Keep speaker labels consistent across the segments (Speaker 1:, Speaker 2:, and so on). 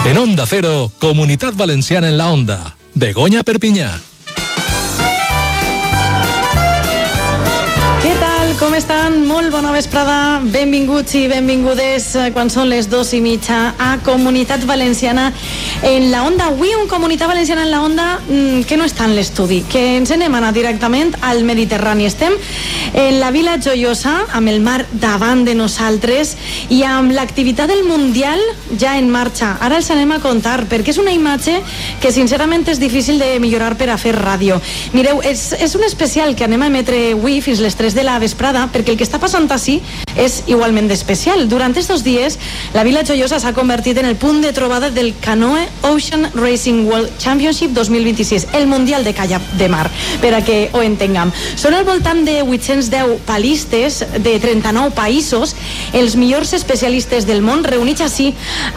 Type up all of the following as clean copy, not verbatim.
Speaker 1: En Onda Cero, Comunitat Valenciana en la Onda. Begoña Perpinyà.
Speaker 2: Com estan? Molt bona vesprada, benvinguts i benvingudes quan són les 2:30 a Comunitat Valenciana en la Onda. Avui un Comunitat Valenciana en la Onda que no està en l'estudi, que ens n'hem anat directament al Mediterrani. Estem en la Vila Joiosa, amb el mar davant de nosaltres i amb l'activitat del Mundial ja en marxa. Ara els anem a contar, perquè és una imatge que sincerament és difícil de millorar per a fer ràdio. Mireu, és un especial que anem a emetre avui fins les 3 de la vesprada, perquè el que està passant així és igualment especial. Durant estos dies, la Vila Joiosa s'ha convertit en el punt de trobada del Canoe Ocean Racing World Championship 2026, el Mundial de Kayak de Mar, per a que ho entenguem. Són al voltant de 810 palistes de 39 països, els millors especialistes del món, reunits així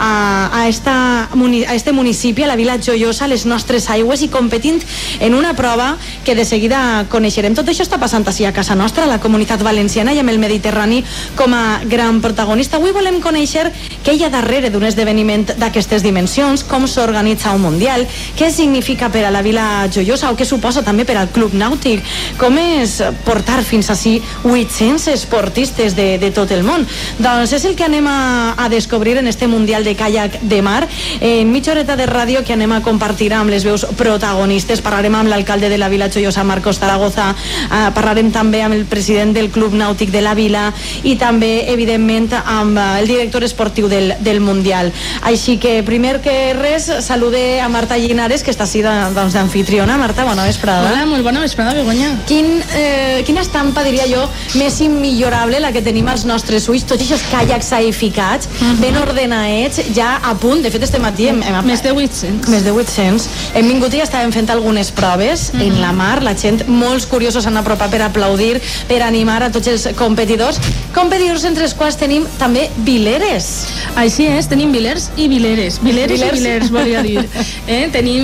Speaker 2: a este municipi, a la Vila Joiosa, a les nostres aigües, i competint en una prova que de seguida coneixerem. Tot això està passant així a casa nostra, a la Comunitat Valenciana, i amb el Mediterrani com a gran protagonista. Avui volem conèixer què hi ha darrere d'un esdeveniment d'aquestes dimensions, com s'organitza un mundial, què significa per a la Vila Joiosa o què suposa també per al Club Nàutic, com és portar fins així 800 esportistes de tot el món. Doncs és el que anem a descobrir en este Mundial de Kayak de Mar, en mitja horeta de ràdio que anem a compartir amb les veus protagonistes. Parlarem amb l'alcalde de la Vila Joiosa, Marcos Zaragoza, parlarem també amb el president del Club Nàutic de la Vila i també, evidentment, amb el director esportiu del Mundial. Així que, primer que res, salude a Marta Llinares, que està així d'anfitriona. Marta, bona vesprada.
Speaker 3: Hola, molt bona vesprada, Begoña.
Speaker 2: Quina estampa, diria jo, més immillorable la que tenim als nostres ulls, tots aquests caiacs aificats, ben ordenats, ja a punt. De fet, este matí
Speaker 3: més de 800.
Speaker 2: Més de 800. Hem vingut i estàvem fent algunes proves en la mar. La gent, molts curiosos, s'han apropat per aplaudir, per animar a tots els competidors entre els quals tenim també vileres.
Speaker 3: Així és, tenim vilers i vileres. Vilers, volia dir. Tenim,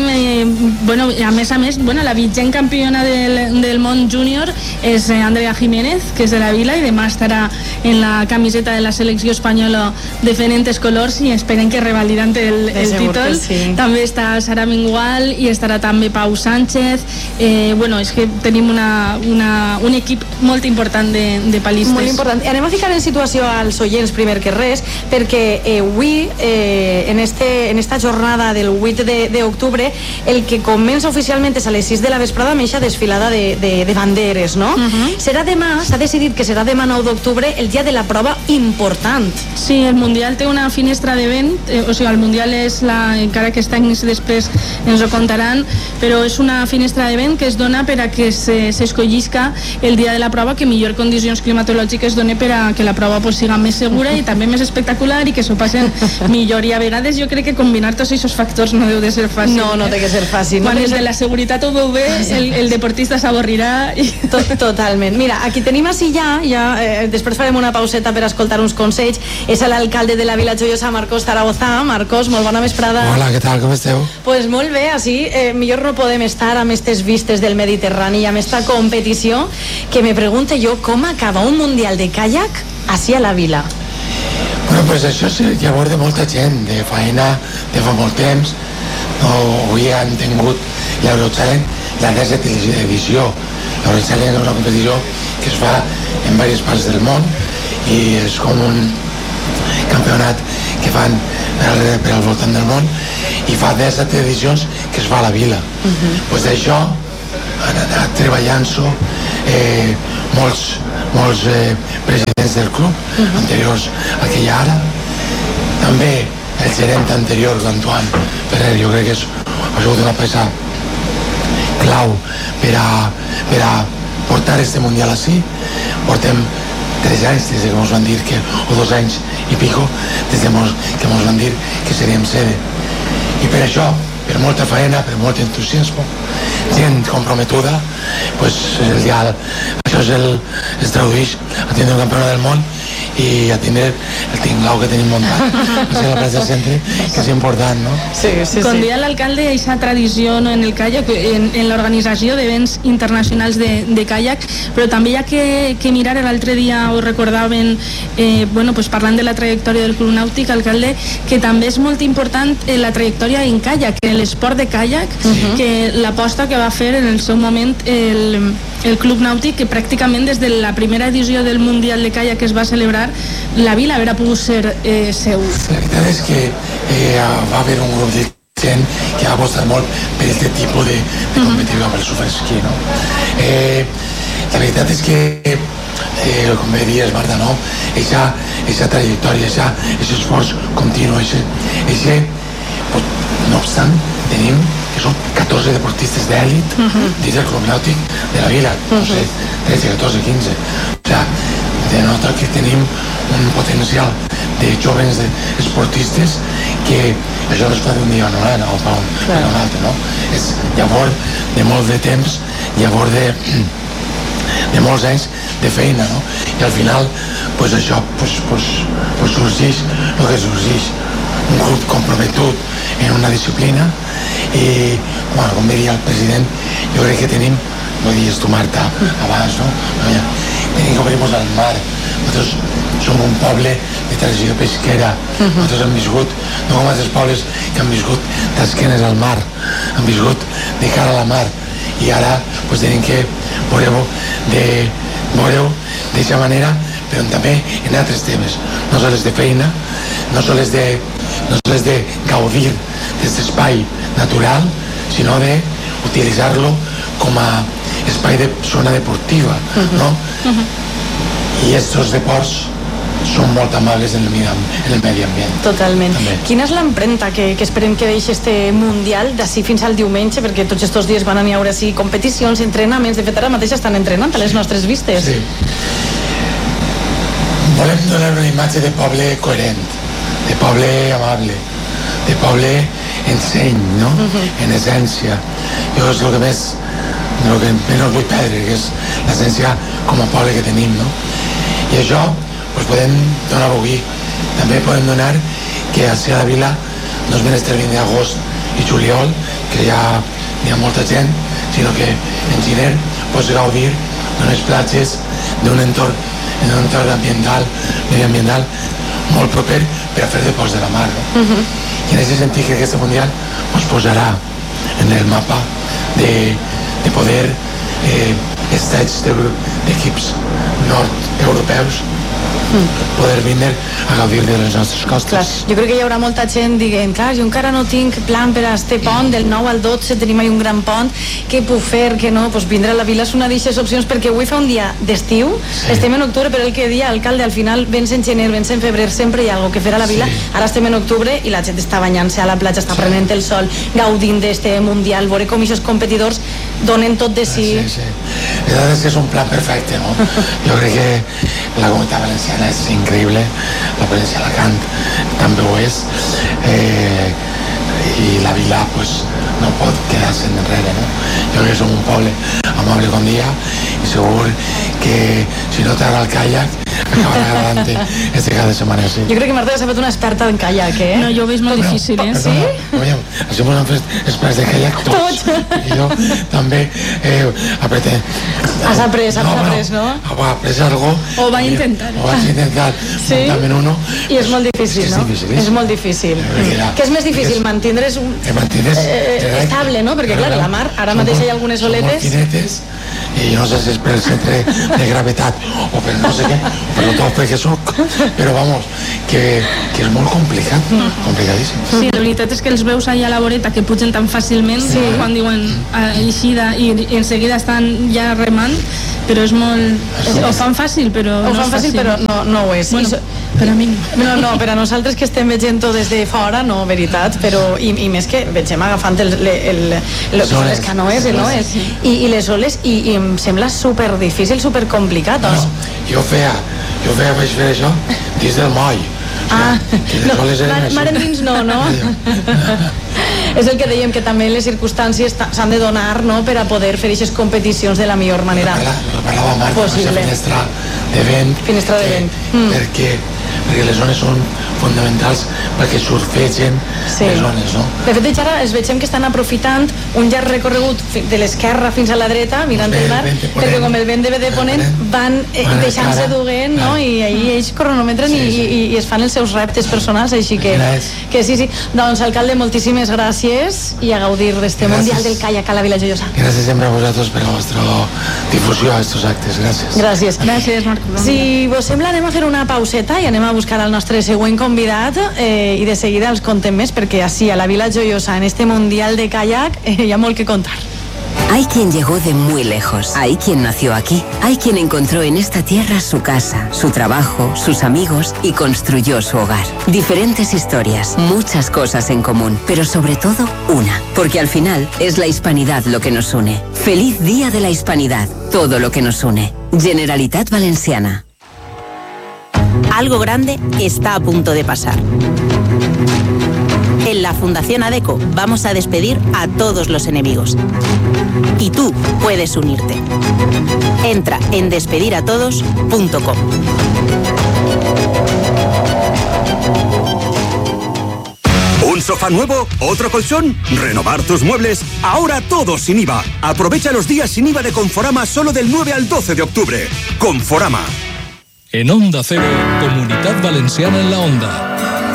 Speaker 3: a més, la vigent campiona del món júnior és Andrea Jiménez, que és de la Vila, i demà estarà en la camiseta de la selecció espanyola defendent els colors i esperem que revalidant el títol.
Speaker 2: Sí.
Speaker 3: També està Sara Mengual i estarà també Pau Sánchez. És que tenim un equip molt important de palistes.
Speaker 2: Molt important. Anem a ficar en situació als oients primer que res, perquè avui, en esta jornada del 8 d'octubre, el que comença oficialment és a les 6 de la vesprada amb aquesta desfilada de banderes, no? Serà demà, s'ha decidit que serà demà 9 d'octubre, el dia de la prova important.
Speaker 3: Sí, el Mundial té una finestra de vent, el Mundial és encara que està després ens ho contaran, però és una finestra de vent que es dona per a que s'escollisca el dia de la prova que millor condicions climatològiques doni per a que la prova siga més segura i també més espectacular i que s'ho passen millor. I a vegades jo crec que combinar tots aquests factors no deu de ser fàcil.
Speaker 2: No té que ser fàcil.
Speaker 3: Quan el de la seguretat ho veu bé, el deportista s'avorrirà.
Speaker 2: Totalment. Mira, aquí tenim així ja, després farem una pauseta per escoltar uns consells. És l'alcalde de la Vila Joiosa, Marcos Zaragoza. Marcos, molt bona vesprada.
Speaker 4: Hola, què tal, com esteu?
Speaker 2: Pues molt bé, així millor no podem estar amb aquestes vistes del Mediterrani i amb esta competició que me pregunto jo com acaba un Mundial de kayak així a la Vila.
Speaker 4: Bueno, pues això és llavors de molta gent, de feina de fa molt temps. Avui han tingut l'Eurochallenge, la 10ª edició. L'Eurochallenge és una competició que es fa en diverses parts del món i és com un campionat que fan per al voltant del món i fa 17 edicions que es fa a la Vila. Pues d'això han anat treballant-s'ho molts presidents del club anteriors al que hi ha ara, també el gerent anterior, l'Antoine Ferrer. Jo crec que ha sigut una peça clau per a portar este mundial així. Portem 3 anys des que ens van dir o 2 anys i pico des que ens van dir que seríem sede, i per això, per molta feina, per molt entusiasme, gent comprometuda, pues això es tradueix a tindre un campió del món i a tindre el tinglau que tenim muntat a la plaça del centre, que és important, no?
Speaker 3: Sí. Com deia l'alcalde, aquesta tradició, no, en el caiac, en l'organització d'events internacionals de caiac, però també hi ha que mirar, l'altre dia ho recordaven, pues parlant de la trajectòria del Club Nàutic, alcalde, que també és molt important la trajectòria en caiac, en l'esport de caiac, que l'aposta que va fer en el seu moment el Club Nàutic, que pràcticament des de la primera edició del Mundial de Caiac que es va celebrar, la vila haurà pogut ser seu.
Speaker 4: La veritat és que va haver un grup de gent que va apostar molt per aquest tipus de competició per superesquí, no? La veritat és que com bé dies, Marta, no? Eixa trajectòria, eixe esforç continu, no obstant, tenim que són 14 deportistes d'èlit dins del Club Nàutic de la vila, no sé, 13, 14, 15. O sigui, denota que tenim un potencial de joves esportistes que això no es fa d'un dia a un altre, no? És llavors de molt de temps, llavors de molts anys de feina, no? I al final, pues això sorgeix el que sorgeix, un grup comprometut en una disciplina i, bueno, com diria el president, jo crec que tenim, no dius tu, Marta, abans, no? Tenim que obrir-nos al mar. Nosaltres som un poble de tradició pesquera. Nosaltres hem viscut, no com altres pobles que han viscut d'esquenes al mar, han viscut de cara a la mar. I ara pues, tenim que veure-ho d'aquesta manera, però també en altres temes, no sols de feina, no sols de gaudir d'aquest espai natural, sinó d'utilitzar-lo com a espai de zona deportiva, no? I aquests deports són molt amables en el medi ambient.
Speaker 2: Totalment. També. Quina és l'empremta que esperem que deixi este Mundial d'ací fins al diumenge, perquè tots aquests dies van a haure sí, competicions, entrenaments, de fet ara mateix estan entrenant a les nostres vistes.
Speaker 4: Sí. Volem donar una imatge de poble coherent, de poble amable, de poble enseny, no? En essència. Jo és el que més vull perdre, que és l'essència com a poble que tenim, no? I això pues podem donar avui. També podem donar que a la vila no es menester vindre agost i juliol, que ja hi ha molta gent, sinó que en gener pots gaudir d'unes platges, d'un entorn mediambiental molt proper per a fer deports de la mar. No? I en aquest sentit que aquest mundial ens posarà en el mapa de poder estats d'equips nord-europeus poder vindre a gaudir de les nostres costes.
Speaker 2: Clar, jo crec que hi haurà molta gent dient, clar, jo encara no tinc plan per a este pont, del 9 al 12 tenim ahí un gran pont, què puc fer, què no? Pues vindre a la vila és una d'aquestes opcions, perquè avui fa un dia d'estiu, estem en octubre, però el que dia, alcalde, al final vens en gener, vens en febrer, sempre hi ha alguna que fer a la vila, ara estem en octubre i la gent està banyant-se a la platja, està prenent el sol, gaudint d'este mundial, veure com aquests competidors donen tot de si.
Speaker 4: Sí. La veritat és que és un plan perfecte, no? Jo crec que la Comunitat Valenciana és increïble, la província d'Alacant també ho és, i la vila pues, no pot quedar-se enrere, no? Jo crec que som un poble amable com dia i segur que si no t'agrada el caiac acabarà agradant-te este cada setmana, sí.
Speaker 2: Jo crec que Marta s'ha fet una experta en caiac, eh?
Speaker 3: No, jo ho veig molt difícil, eh?
Speaker 2: Sí?
Speaker 4: Així m'ho han fet experts de caiac tots. I jo també apreté.
Speaker 2: Has après, no?
Speaker 4: He après algo.
Speaker 3: O vaig intentar.
Speaker 4: Muntar-me uno.
Speaker 2: I és molt difícil, no? És molt difícil. Què és més difícil? Mantindre's estable, no? Perquè, clar, la mar, ara mateix hi ha algunes oletes.
Speaker 4: Són molt finetes, i no sé si és per el centre de gravetat o per no sé què, per lo tot perquè soc, però vamos, que és molt complicat, complicadíssim.
Speaker 3: Sí, la veritat és que els veus allà a la voreta que pugen tan fàcilment, quan diuen eixida i en seguida estan ja remant, però és molt... Ho fan fàcil, però
Speaker 2: no és fàcil. Però no ho és.
Speaker 3: Bueno, per a mi no.
Speaker 2: No, per a nosaltres que estem veient-ho des de fora, no, veritat, però i més que vegem agafant les canoes, no? I les oles, i em sembla super difícil, super complicat.
Speaker 4: Jo vaig fer això dins del moll.
Speaker 2: Mar endins no? És el que dèiem, que també les circumstàncies s'han de donar, no?, per a poder fer aquestes competicions de la millor manera
Speaker 4: parlava Marta,
Speaker 2: possible.
Speaker 4: Finestra de vent. Perquè les zones són fonamentals perquè surfegen les zones, no?
Speaker 2: De fet, ara es veiem que estan aprofitant un llarg recorregut de l'esquerra fins a la dreta, mirant el mar, perquè com el vent de ponent van deixant-se duent, no? I ahir ells cronometren i es fan els seus reptes personals, així que sí. Doncs, alcalde, moltíssimes gràcies i a gaudir d'este Mundial del Kayak a la Vila Joiosa.
Speaker 4: Gràcies sempre a vosaltres per la vostra difusió a estos actes. Gràcies.
Speaker 2: Gràcies, Marc. Si vos sembla, anem a fer una pauseta i anem a buscar el nostre següent convidat i de seguida els contem més, perquè així a la Vila Joiosa, en este Mundial de Kayak, hi ha molt que contar.
Speaker 5: Hay quien llegó de muy lejos, hay quien nació aquí, hay quien encontró en esta tierra su casa, su trabajo, sus amigos y construyó su hogar. Diferentes historias, muchas cosas en común, pero sobre todo una, porque al final es la hispanidad lo que nos une. Feliz Día de la Hispanidad, todo lo que nos une. Generalitat Valenciana.
Speaker 6: Algo grande está a punto de pasar. En la Fundación ADECO vamos a despedir a todos los enemigos. Y tú puedes unirte. Entra en despediratodos.com.
Speaker 7: ¿Un sofá nuevo? ¿Otro colchón? ¿Renovar tus muebles? Ahora todo sin IVA. Aprovecha los días sin IVA de Conforama solo del 9 al 12 de octubre. Conforama.
Speaker 1: En Onda Cero, Comunitat Valenciana en la Onda.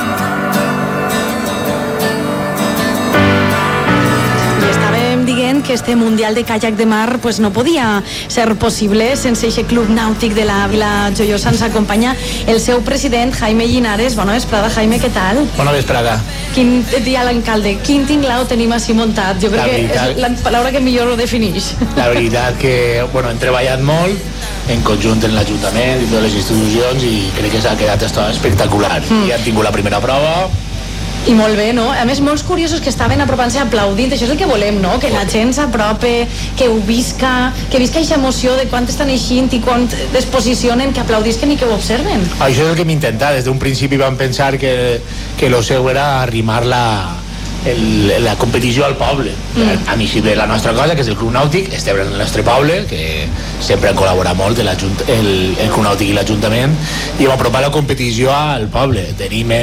Speaker 2: Que este Mundial de Kayak de Mar pues no podia ser possible sense aquest club nàutic de la Vila Joiosa. Ens acompanya el seu president, Jaime Linares. Bona vesprada, Jaime, què tal?
Speaker 8: Bona vesprada.
Speaker 2: Quin dia l'alcalde, quin tinglao tenim així muntat? Jo crec que és la paraula que millor ho defineix.
Speaker 8: La veritat que, bueno, hem treballat molt en conjunt en l'Ajuntament i totes les institucions i crec que s'ha quedat espectacular. I han tingut la primera prova.
Speaker 2: I molt bé, no? A més, molts curiosos que estaven apropant-se aplaudint, això és el que volem, no? Que la gent s'aprope, que ho visca, que visca aquesta emoció de quan estan eixint i quan es posicionen, que aplaudisquen i que ho observen.
Speaker 8: Això és el que hem intentat. Des d'un principi vam pensar que lo seu era arrimar la competició al poble. A mi sí ve la nostra cosa, que és el Club Nàutic, estem en el nostre poble, que sempre han col·laborat molt el Club Nàutic i l'Ajuntament, i hem apropat la competició al poble. Tenim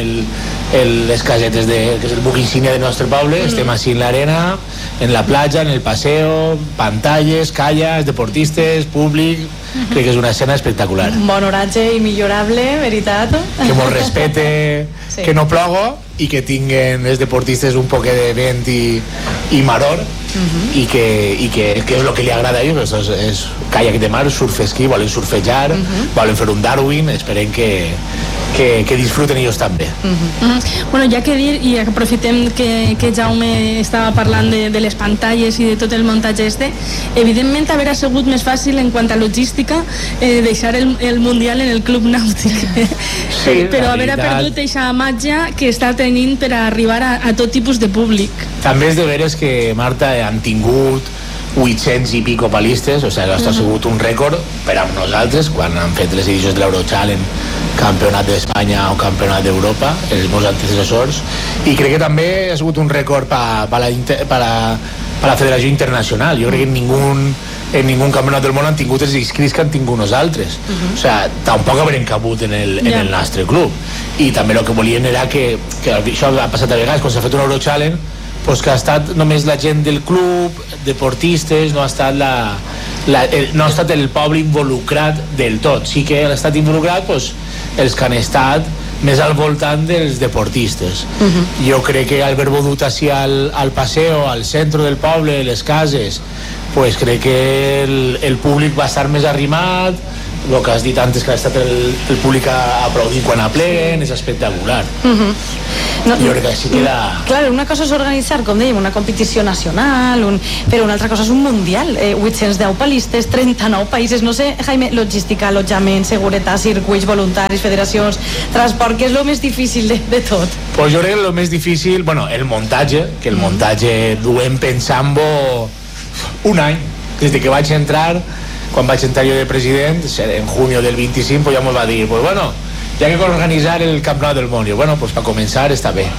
Speaker 8: les casetes que és el buc insígnia del nostre poble, estem així en l'arena, en la platja, en el paseo, pantalles, calles, deportistes, públic. Crec que és una escena espectacular.
Speaker 2: Bon oratge i millorable, veritat.
Speaker 8: Que molt respecte, sí. Que no plogo i que tinguen els deportistes un poc de vent i maror, i que és el que li agrada a ells, és kayak de mar, surf esquí, volen surfejar, volen fer un Darwin, esperem que disfruten ells també.
Speaker 3: Bueno, ja que dir, i aprofitem que Jaume estava parlant de les pantalles i de tot el muntatge evidentment haver sigut més fàcil en quant a logística deixar el Mundial en el Club Nàutic. Sí, però haver perdut aquesta màgia que està tenint per arribar a tot tipus de públic.
Speaker 8: També és de veres que, Marta, han tingut 800 i pico palistes, o sigui, ha sigut un rècord per a nosaltres quan han fet les edicions de l'Eurochallenge, campionat d'Espanya o campionat d'Europa, els meus antecessors, i crec que també ha sigut un rècord per la Federació Internacional. Jo crec que en ningún campionat del món han tingut els inscrits que han tingut nosaltres. O sigui, tampoc haurem cabut en el nostre club. I també el que volien era que això ha passat a vegades, quan s'ha fet un Eurochallenge, pues que ha estat només la gent del club, deportistes, no ha estat el poble involucrat del tot. Sí que ha estat involucrat pues, els que han estat més al voltant dels deportistes. Jo crec que al haver dut així al paseo, al centre del poble, les cases, pues crec que el públic va estar més arrimat. El que has dit antes, que ha estat el públic aplaudint quan apleguen, és espectacular. Jo crec que així queda...
Speaker 2: Clar, una cosa és organitzar, com dèiem, una competició nacional, però una altra cosa és un mundial. 810 palistes, 39 països, no sé, Jaime, logística, allotjament, seguretat, circuits, voluntaris, federacions, transport, què és el més difícil de tot?
Speaker 8: Pues jo crec que el més difícil, bueno, el muntatge, que el muntatge duem pensant-ho un any, des que vaig entrar, quan vaig entrar jo de president, en junio del 25, pues ja m'ho va dir, pues bueno, hi ha que organitzar el Campionat del Món. Bueno, pues per començar està bé.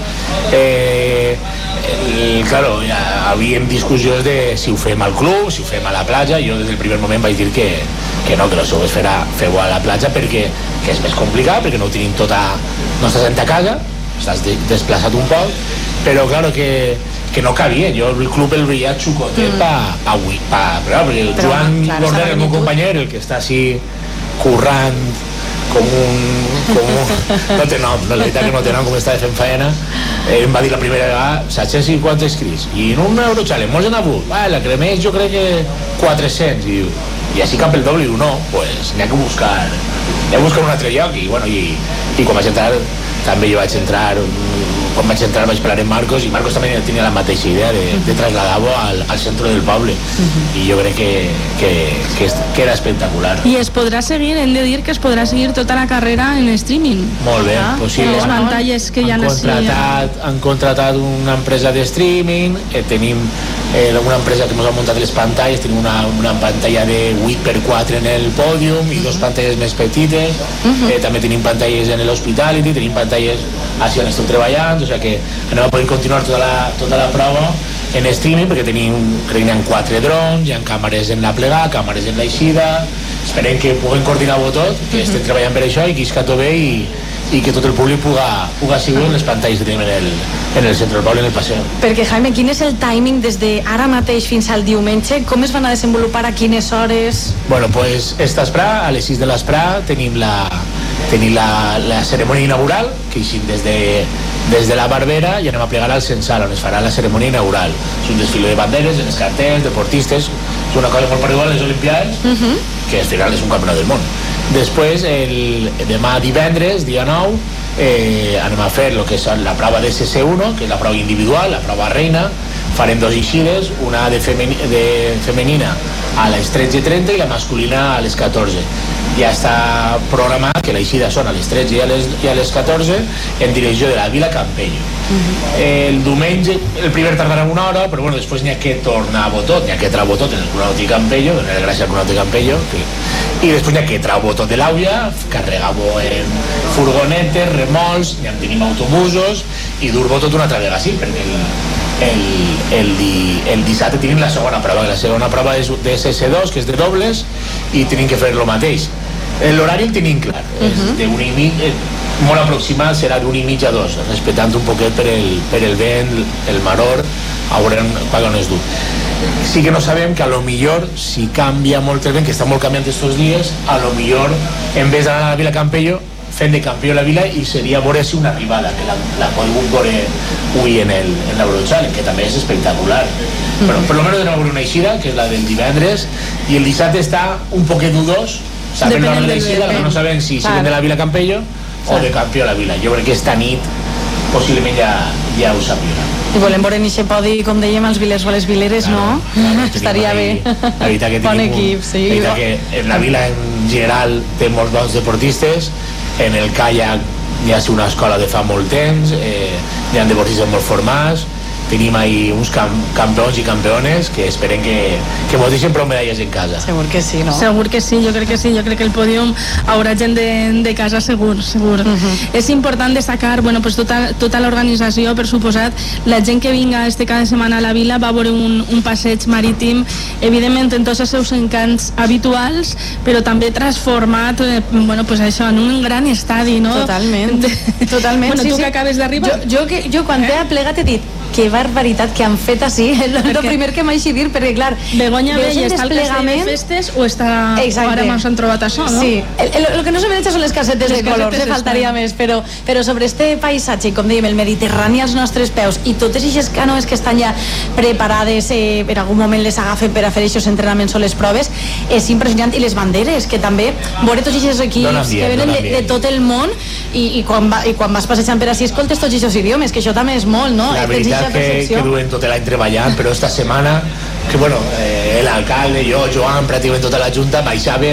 Speaker 8: Claro, ja havíem discussions de si ho fem al club, si ho fem a la platja. Jo des del primer moment vaig dir que no, que això es feu a la platja perquè que és més complicat, perquè no ho tenim no estàs a casa, estàs desplaçat un poc, però claro que no cabia. Jo el club el veia xucotet perquè el Joan Gordel, el meu company, el que està així currant com un no té nom, la veritat que no té nom, com està fent feina. Em va dir la primera vegada 750 inscrits i en un Eurochallenge molts han hagut, la cremés jo crec que 400 i així cap el doble. I no, pues n'hi ha que buscar un altre lloc. I bueno, i quan vaig entrar també jo vaig entrar, quan vaig entrar vaig parlar amb Marcos, i Marcos també tenia la mateixa idea de traslladar-ho al centre del poble, i jo crec que era espectacular.
Speaker 3: I es podrà seguir, hem de dir que es podrà seguir tota la carrera en streaming.
Speaker 8: Molt bé, possible.
Speaker 3: Les pantalles que hi ha
Speaker 8: han contratat una empresa de streaming, tenim una empresa que ens ha muntat les pantalles, tenim una pantalla de 8x4 en el pòdium i dos pantalles més petites, també tenim pantalles en l'Hospitality, tenim pantalles així on estem treballant, o sigui que anem a poder continuar tota la prova en streaming, perquè crec que hi ha 4 drons, hi ha càmeres en la plegada, càmeres en l'eixida. Esperem que puguem coordinar-ho tot, que estem treballant per això i que isca tot bé i que tot el públic puga seguir en les pantalles que tenim en el centre del poble, en el passeig.
Speaker 2: Perquè, Jaime, quin és el timing des d'ara mateix fins al diumenge? Com es van a desenvolupar, a quines hores?
Speaker 8: Bueno, pues esta esprà, a les 6 de l'esprà tenim la cerimònia inaugural, que així des de la Barbera i anem a plegar al Censal, on es farà la cerimònia inaugural. És un desfile de banderes, en els cartells, deportistes, és una cosa molt parecida a les Olimpiades, que al final és un campionat del món. Després, demà divendres, dia 9, anem a fer el que és la prova de CC1, que és la prova individual, la prova reina. Farem 2 eixides, una de femenina a les 13:30 i la masculina a les 14. Ja està programat que l'eixida són a les 13 i a les 14 en direcció de la Vila Campello. El diumenge, el primer tardarà una hora, però bueno, després n'hi ha que tornar a Botot, n'hi ha que treure Botot en el Cunauti Campello, donar gràcies al Cunauti Campello, i després n'hi ha que treure Botot de l'Àvia, carregar-ho en furgonetes, remolcs, n'hi tenim autobusos, i dur-ho tot una altra vegada així, perquè el dissabte tenim la segona prova. La segona prova és de SS2, que és de dobles, i tenim que fer el mateix. L'horari el tenim clar, és de 1:30, molt aproximat, serà d'1:30 a 2, respectant un poquet per el vent, el maror, a veure quan es du. Sí que no sabem que a lo millor, si canvia molt el vent, que està molt canviant estos dies, a lo millor, en vez d'anar a la Vila Campello, fent de campió la Vila, i seria veure si una arribada, que la podem veure avui en l'Eurochallenge, que també és espectacular. Però per lo menos anem a veure una eixida, que és la del divendres, i el dissabte està un poquet dudós, sabem l'hora de l'eixida, però no sabem si siguen de la Vila Campello o de campió la Vila. Jo crec que esta nit possiblement ja ho sabrà.
Speaker 2: I volem veure en aquest podi, com dèiem, els vilers o les vileres, no? Estaria bé.
Speaker 8: La veritat que
Speaker 2: bon equip, sí.
Speaker 8: La veritat que la Vila en general té molts bons deportistes. En el kayak hi ha una escola de fa molt temps, hi ha deportistes molt formats, tenim ahí uns campions i campiones que esperem que ens deixen prou medalles en casa.
Speaker 2: Segur que sí, no?
Speaker 3: Segur que sí, jo crec que sí. Jo crec que el pòdium haurà gent de casa segur. És important destacar, bueno, pues tota l'organització, per suposat, la gent que vinga cada setmana a la Vila va veure un passeig marítim, evidentment en tots els seus encants habituals, però també transformat, bueno, pues això, en un gran estadi, no?
Speaker 2: Totalment.
Speaker 3: Bueno, tu que acabes d'arribar.
Speaker 2: Jo quan t'he plegat he dit que barbaritat que han fet així, és el primer que m'haig de dir, perquè clar,
Speaker 3: Begoña Bella està al castell de festes o està... Ara m'han trobat això, no?
Speaker 2: Sí, el que no se veig són les casetes de colors, faltaria més, però sobre este paisatge, com dèiem, el Mediterrani als nostres peus, i totes aquestes canoes que estan ja preparades, per algun moment les agafen per a fer aquests entrenaments o les proves, és impressionant. I les banderes, que també veure tots aquests equips que venen de tot el món, i quan vas passejant per així escoltes tots aquests idiomes, que això també és molt, no?
Speaker 8: La veritat que duen tot l'any treballant, però esta setmana que bueno, l'alcalde, jo, Joan, pràcticament tota la junta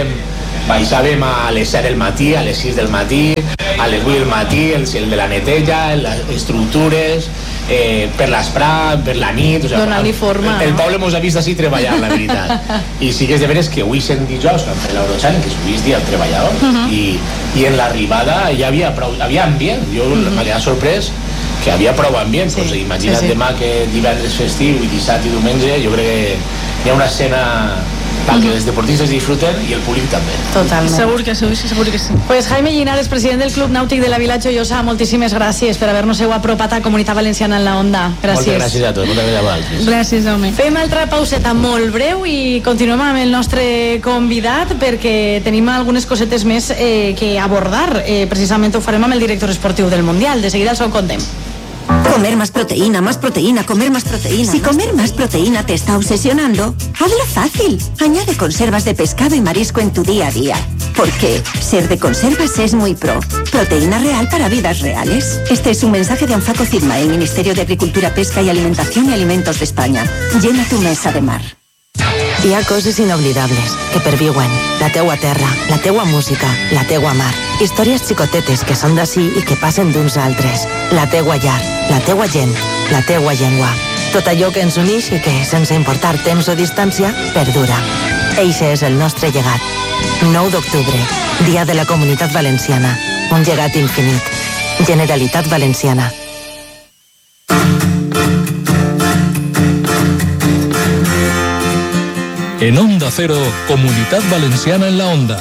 Speaker 8: baixàvem a les 7 del matí, a les 6 del matí, a les 8 del matí, el de la neteja, les estructures, per l'esprà, per la nit, o sigui,
Speaker 2: donar-li forma.
Speaker 8: El poble mos ha vist així treballar, la veritat. I sí que és de veres que avui sent dijous que han fet l'Eurochallenge, que és avui dia el treballador, i en l'arribada ja havia ambient. Jo m'ha quedat sorprès que havia prou ambient. Pues imagina't demà que divendres festiu i dissabte i diumenge, jo crec que hi ha una escena perquè els deportistes disfruten i el públic també.
Speaker 2: Totalment.
Speaker 3: Segur que sí.
Speaker 2: Pues Jaime Linares, president del Club Nàutic de la Vila Joiosa, moltíssimes gràcies per haver-nos apropat a Comunitat Valenciana en la Onda. Gràcies.
Speaker 8: Moltes gràcies a tots, moltes gràcies a vosaltres.
Speaker 3: Gràcies, home.
Speaker 2: Fem altra pauseta molt breu i continuem amb el nostre convidat perquè tenim algunes cosetes més que abordar. Precisament ho farem amb el director esportiu del Mundial. De seguida els ho contem.
Speaker 9: Comer más proteína, comer más proteína. Si comer más proteína te está obsesionando, hazlo fácil. Añade conservas de pescado y marisco en tu día a día. Porque ser de conservas es muy pro. Proteína real para vidas reales. Este es un mensaje de Anfaco Sigma, el Ministerio de Agricultura, Pesca y Alimentación y Alimentos de España. Llena tu mesa de mar.
Speaker 10: Hi ha coses inoblidables que perviuen. La teua terra, la teua música, la teua mar. Històries xicotetes que són d'ací i que passen d'uns altres. La teua llar, la teua gent, la teua llengua. Tot allò que ens uneix i que, sense importar temps o distància, perdura. Eixe és el nostre llegat. 9 d'octubre, Dia de la Comunitat Valenciana. Un llegat infinit. Generalitat Valenciana.
Speaker 1: En Onda Cero, Comunitat Valenciana en la Onda.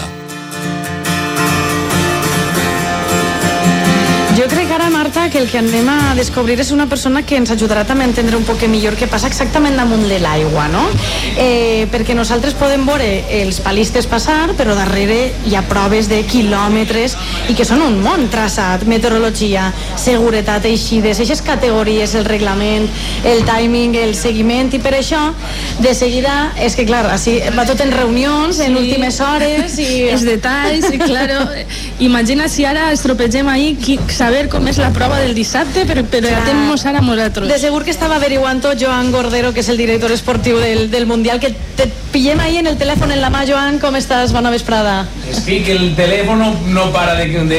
Speaker 2: Jo crec ara, Marta, que el que anem a descobrir és una persona que ens ajudarà també a entendre un poc millor què passa exactament damunt de l'aigua, no? Perquè nosaltres podem veure els palistes passar, però darrere hi ha proves de quilòmetres i que són un món traçat, meteorologia, seguretat, eixides, eixes categories, el reglament, el timing, el seguiment, i per això, de seguida, és que clar, així va tot en reunions, en últimes hores, i
Speaker 3: els detalls, i claro, imagina si ara estropegem ahir saber com és la prova del dissabte, però atem-nos ara a nosaltres.
Speaker 2: De segur que estava averiguant-ho Joan Gordero, que és el director esportiu del Mundial, que te pillem ahí en el telèfon en la mà. Joan, com estàs? Bona vesprada.
Speaker 8: Estic, el telèfon no para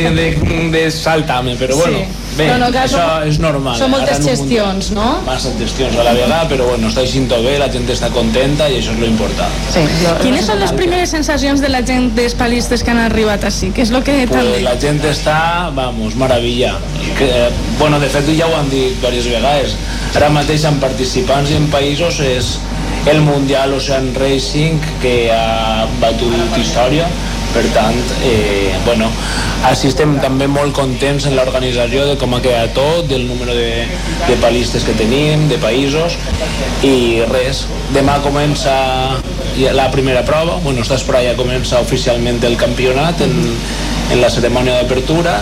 Speaker 8: de saltar-me, però bueno, bé, això és normal.
Speaker 2: Són moltes gestions, no?
Speaker 8: Massa gestions a la vegada, però bueno, està així tot bé, la gent està contenta i això és lo important.
Speaker 3: Quines són les primeres sensacions de la gent dels palistes que han arribat així? Què és el que t'han dit?
Speaker 8: La gent està, vamos, maravilla. Bueno, de fet ja ho han dit diverses vegades. Ara mateix en participants i en països és el Mundial Ocean Racing que ha batut història. Per tant, bueno, així estem també molt contents en l'organització de com ha quedat tot, del número de palistes que tenim, de països, i res, demà comença la primera prova, bueno, per allà comença oficialment el campionat en la cerimònia d'apertura,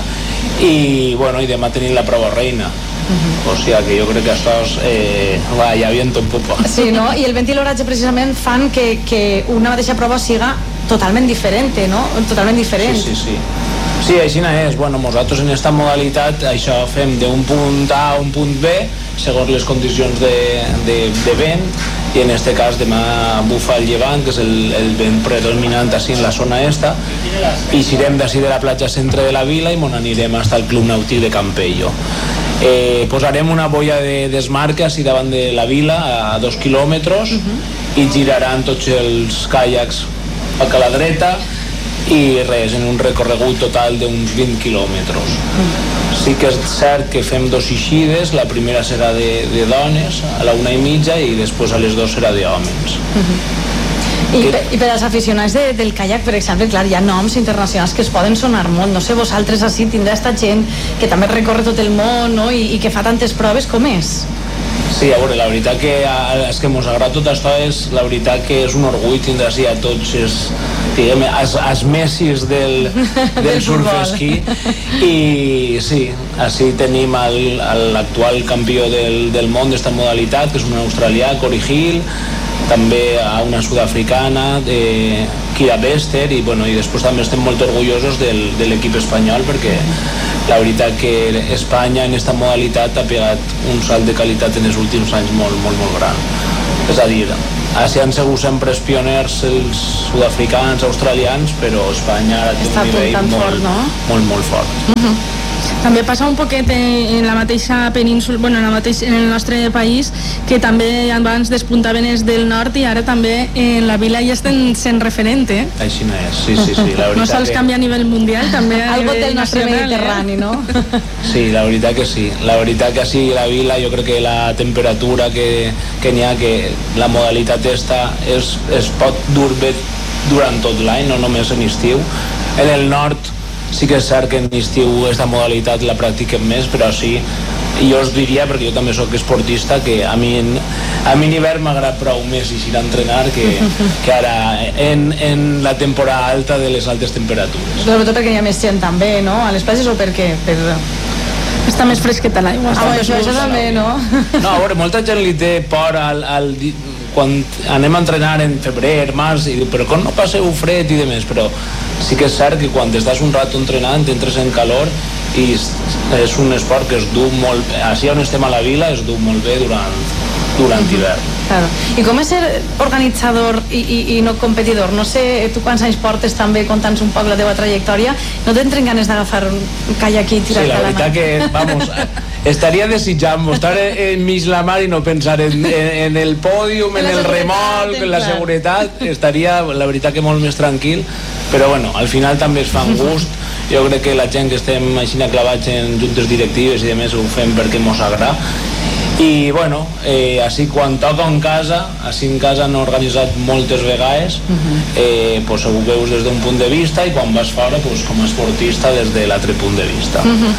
Speaker 8: i bueno, i demà tenim la prova reina. O sigui que jo crec que estàs ja viento un poco.
Speaker 2: Sí, no? I el vent i l'oratge precisament fan que una mateixa prova siga totalment diferent, no? Totalment diferent.
Speaker 8: Sí, així és. Bueno, nosaltres en aquesta modalitat això fem d'un punt A a un punt B segons les condicions de vent, i en aquest cas demà bufa el llevant, que és el vent predominant així en la zona esta, i irem d'ací de la platja centre de la vila i anirem fins al Club Nàutic de Campello. Posarem una boia de desmarque així davant de la vila a 2 quilòmetres i giraran tots els caiacs a la dreta i res, en un recorregut total d'uns 20 quilòmetres. Sí que és cert que fem 2 eixides, la primera serà de dones a la 1:30 i després a les 2 serà d'hòmens.
Speaker 2: I per als aficionats del caiac, per exemple, clar, hi ha noms internacionals que es poden sonar molt. No sé, vosaltres així tindrà esta gent que també recorre tot el món, no? I que fa tantes proves, com és?
Speaker 8: Sí, a veure, la veritat que és que mos agrada tot això, és la veritat que és un orgull tindre així a tots els messis del surf esquí, i sí, així tenim l'actual campió del món d'esta modalitat, que és un australià, Cory Hill, també a una sud-africana, Kira Bester, i després també estem molt orgullosos de l'equip espanyol, perquè la veritat que Espanya en aquesta modalitat ha pegat un salt de qualitat en els últims anys molt, molt, molt gran. És a dir, així han sigut sempre els pioners els sud-africans, australians, però Espanya ara té un nivell molt, molt fort.
Speaker 3: També passa un poquet en la mateixa península, bueno, en el nostre país, que també abans despuntaven els del nord i ara també en la vila ja estan sent referent, eh?
Speaker 8: Així no és, sí, la veritat
Speaker 3: no sols canvia a nivell mundial, també a
Speaker 2: algo
Speaker 3: nivell
Speaker 2: del nostre
Speaker 3: nacional,
Speaker 2: Mediterrani, no?
Speaker 8: Sí, la veritat que sí. La veritat que sí, la vila, jo crec que la temperatura que n'hi ha, que la modalitat esta es pot dur bé durant tot l'any, no només en estiu. En el nord sí que és cert que en estiu aquesta modalitat la practiquen més, però sí, jo us diria, perquè jo també sóc esportista, que a mi en hivern m'agrada prou més eixir a entrenar que ara en la temporada alta de les altes temperatures.
Speaker 2: Sobretot perquè hi ha més gent també, no? A les platges o per què?
Speaker 3: Està més fresqueta l'aigua.
Speaker 2: Això també, no?
Speaker 8: No, a veure, molta gent li té por quan anem a entrenar en febrer, març, i diu, però com no passeu fred i demés, però sí que és cert que quan estàs un rato entrenant entres en calor i és un esport que es du molt bé, així on estem a la vila es du molt bé durant hivern.
Speaker 2: Claro. I com és ser organitzador i no competidor? No sé, tu quants anys portes també, conta'ns un poc la teva trajectòria, no t'entren ganes d'agafar un caiac i tirar-te a la mà?
Speaker 8: Sí, la veritat que, vamos, estaria desitjant estar enmig la mar i no pensar en el pòdium, en el remolc, en la seguretat, estaria, la veritat, que molt més tranquil, però bueno, al final també es fa un gust. Jo crec que la gent que estem així clavats en juntes directives i demés ho fem perquè mos agrada. I bueno, així quan toca en casa, així en casa han organitzat moltes vegades, pues ho veus des d'un punt de vista i quan vas fora pues, com a esportista des de l'altre punt de vista.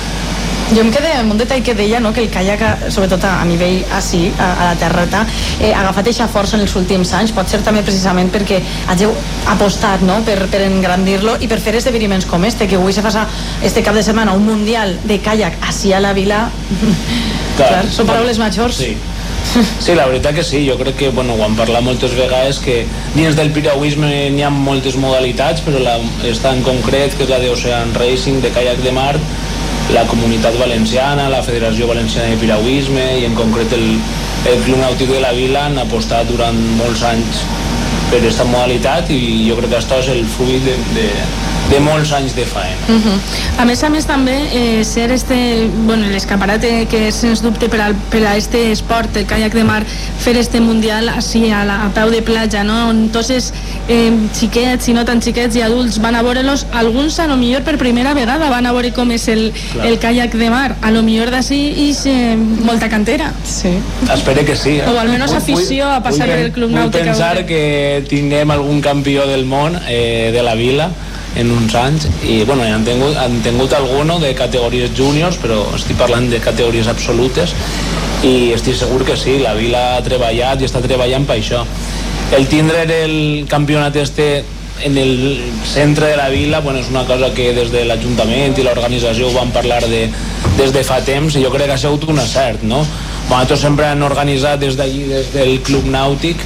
Speaker 2: Jo em quedé amb un detall que deia, no, que el caiac, sobretot a nivell així, a la terreta, ha agafat eixa força en els últims anys, pot ser també precisament perquè hàgiu apostat, no, per engrandir-lo i per fer esdeveniments com este, que avui se fa este cap de setmana un mundial de caiac així a la vila. Clar, són paraules majors.
Speaker 8: Sí, la veritat que sí, jo crec que, bueno, ho hem parlat moltes vegades, que dins del piragüisme n'hi ha moltes modalitats, però esta en concret, que és la d'Ocean Racing, de caiac de mar, la Comunitat Valenciana, la Federació Valenciana de Piragüisme i en concret el Club Nàutic de la Vila han apostat durant molts anys per aquesta modalitat i jo crec que això és el fruit de molts anys de faena.
Speaker 3: A més també ser l'escaparate que sens dubte per a este esport, el caiac de mar, fer este mundial així a peu de platja, no? On tots els xiquets i no tan xiquets i adults van a veure-los, alguns a lo millor per primera vegada van a veure com és el caiac de mar, a lo millor d'ací és molta cantera.
Speaker 2: Sí.
Speaker 8: Espero que sí.
Speaker 3: O almenys afició a passar per el Club Nàutic.
Speaker 8: Vull pensar que tinguem algun campió del món de la vila en uns anys i bueno, han tingut alguno de categories júniors, però estic parlant de categories absolutes i estic segur que sí, la vila ha treballat i està treballant per això. El tindre el campionat en el centre de la vila, bueno, és una cosa que des de l'Ajuntament i l'organització ho van parlar des de fa temps i jo crec que ha sigut un acert, no? Nosaltres sempre han organitzat des d'allí, des del Club Nàutic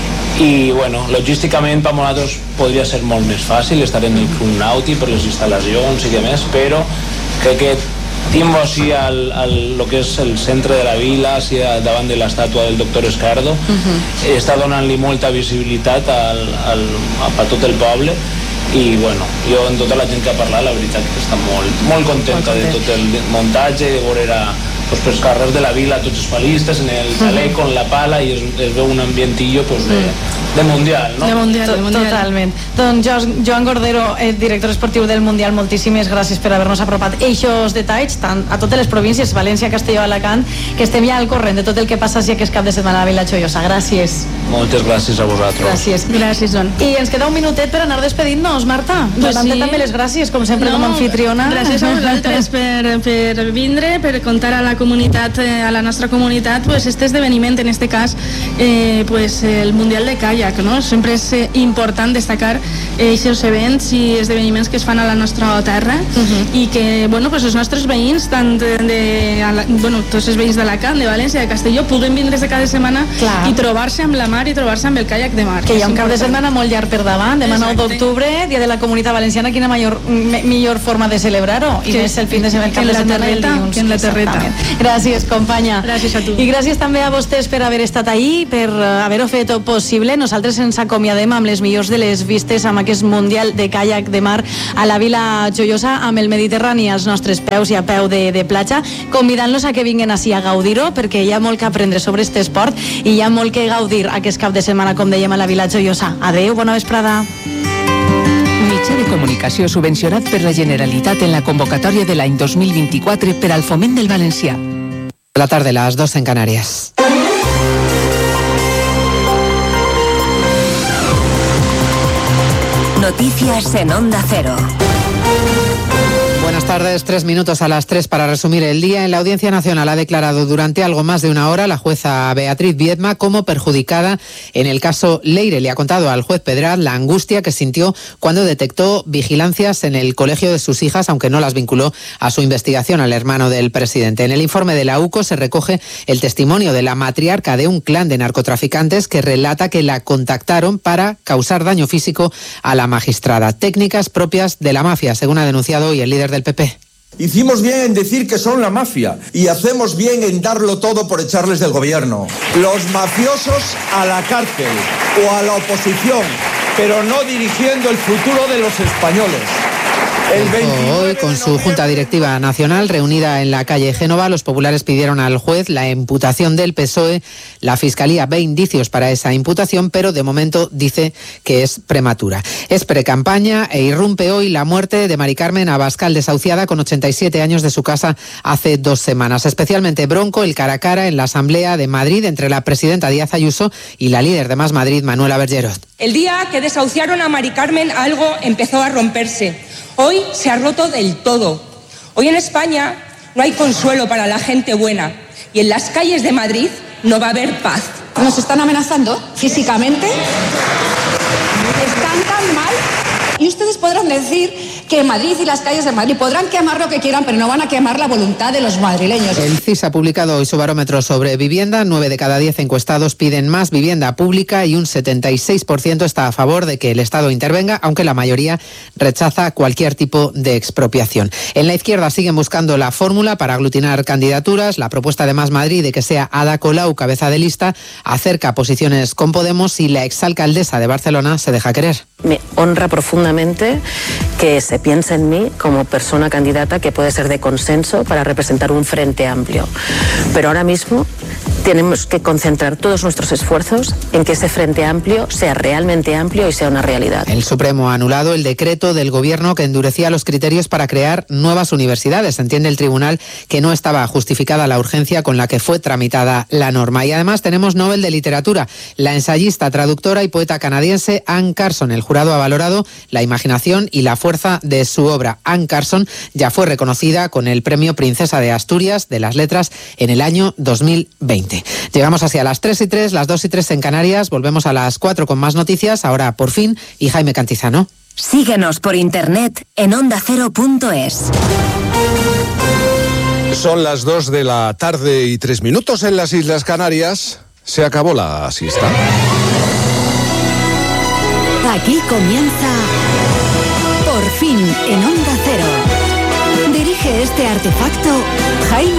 Speaker 8: i bueno, logísticament per nosaltres podria ser molt més fàcil estar en el Club Nàutic per les instal·lacions i demés, però crec que tinc així el que és el centre de la vila, així davant de l'estàtua del doctor Esquerdo, està donant-li molta visibilitat a tot el poble i bueno, jo en tota la gent que ha parlat la veritat que està molt contenta de tot el muntatge, de veure per els carrers de la vila, tots els palistes en el xaleco, en la pala i es veu un ambientillo de mundial, no?
Speaker 3: De mundial.
Speaker 2: Totalment. Doncs Joan Gordero, director esportiu del Mundial, moltíssimes gràcies per haver-nos apropat eixos detalls tant a totes les províncies, València, Castelló, Alacant, que estem ja al corrent de tot el que passa si aquest cap de setmana a la Vila Joiosa. Gràcies.
Speaker 8: Moltes gràcies a vosaltres.
Speaker 2: Gràcies, Joan. I ens queda un minutet per anar despedint-nos, Marta. Pues sí. També les gràcies, com sempre, com a anfitriona.
Speaker 3: Gràcies a vosaltres per vindre, per contar a la comunitat, a la nostra comunitat, pues este esdeveniment, en este cas, pues el Mundial de Caiac, no? Sempre és important destacar aquests events i esdeveniments que es fan a la nostra terra i que, bueno, pues els nostres veïns, tant tots els veïns d'Alacant, de València, de Castelló, puguen vindre cada setmana i trobar-se amb la mar i trobar-se amb el caiac de mar.
Speaker 2: Que hi ha un cap de setmana molt llarg per davant, demà 9 d'octubre, Dia de la Comunitat Valenciana, quina millor forma de celebrar-ho, i més el fin de setmana, el cap de setmana i el dilluns.
Speaker 3: En la terreta.
Speaker 2: Gràcies, companya.
Speaker 3: Gràcies a tu.
Speaker 2: I gràcies també a vostès per haver estat ahí, per haver-ho fet possible. Nosaltres ens acomiadem amb les millors de les vistes amb aquest Mundial de Caiac de Mar a la Vila Joiosa, amb el Mediterrani als nostres peus i a peu de platja, convidant-los a que vinguen així a gaudir-ho, perquè hi ha molt que aprendre sobre aquest esport i hi ha molt que gaudir aquest cap de setmana, com dèiem, a la Vila Joiosa. Adeu, bona vesprada.
Speaker 11: Mitjà de comunicació subvencionat per la Generalitat en la convocatòria de l'any 2024 per al foment del valencià.
Speaker 12: La tarde, las 2 en Canarias.
Speaker 5: Noticias en Onda Cero.
Speaker 12: Buenas tardes, 3 minutos a las 3 para resumir el día. En la Audiencia Nacional ha declarado durante algo más de una hora la jueza Beatriz Viedma como perjudicada en el caso Leire. Le ha contado al juez Pedraz la angustia que sintió cuando detectó vigilancias en el colegio de sus hijas, aunque no las vinculó a su investigación al hermano del presidente. En el informe de la UCO se recoge el testimonio de la matriarca de un clan de narcotraficantes que relata que la contactaron para causar daño físico a la magistrada. Técnicas propias de la mafia, según ha denunciado hoy el líder del PP.
Speaker 13: Hicimos bien en decir que son la mafia y hacemos bien en darlo todo por echarles del gobierno. Los mafiosos a la cárcel o a la oposición, pero no dirigiendo el futuro de los españoles.
Speaker 12: Hoy, con su Junta Directiva Nacional reunida en la calle Génova, los populares pidieron al juez la imputación del PSOE. La Fiscalía ve indicios para esa imputación, pero de momento dice que es prematura. Es precampaña e irrumpe hoy la muerte de Mari Carmen Abascal, desahuciada con 87 años de su casa hace 2 semanas. Especialmente bronco el cara a cara en la Asamblea de Madrid entre la presidenta Díaz Ayuso y la líder de Más Madrid, Manuela Bergerot.
Speaker 14: El día que desahuciaron a Mari Carmen, algo empezó a romperse. Hoy se ha roto del todo. Hoy en España no hay consuelo para la gente buena y en las calles de Madrid no va a haber paz.
Speaker 15: Nos están amenazando físicamente, están tan mal y ustedes podrán decir que Madrid y las calles de Madrid podrán quemar lo que quieran, pero no van a quemar la voluntad de los madrileños.
Speaker 12: El CIS ha publicado hoy su barómetro sobre vivienda. 9 de cada 10 encuestados piden más vivienda pública y un 76% está a favor de que el Estado intervenga, aunque la mayoría rechaza cualquier tipo de expropiación. En la izquierda siguen buscando la fórmula para aglutinar candidaturas. La propuesta de Más Madrid de que sea Ada Colau cabeza de lista acerca posiciones con Podemos y la exalcaldesa de Barcelona se deja querer.
Speaker 16: Me honra profundamente que se piense en mí como persona candidata que puede ser de consenso para representar un frente amplio. Pero ahora mismo tenemos que concentrar todos nuestros esfuerzos en que ese frente amplio sea realmente amplio y sea una realidad.
Speaker 12: El Supremo ha anulado el decreto del Gobierno que endurecía los criterios para crear nuevas universidades. Entiende el tribunal que no estaba justificada la urgencia con la que fue tramitada la norma. Y además tenemos Nobel de Literatura. La ensayista, traductora y poeta canadiense Anne Carson. El jurado ha valorado la imaginación y la fuerza de su obra. Anne Carson ya fue reconocida con el premio Princesa de Asturias de las Letras en el año 2020. Llegamos hacia las 3:03, las 2:03 en Canarias. Volvemos a las 4 con más noticias. Ahora por fin, y Jaime Cantizano.
Speaker 5: Síguenos por internet en ondacero.es.
Speaker 17: Son las 2 de la tarde y 3 minutos en las Islas Canarias. Se acabó la siesta.
Speaker 5: Aquí comienza Por fin en Onda Cero. Dirige este artefacto Jaime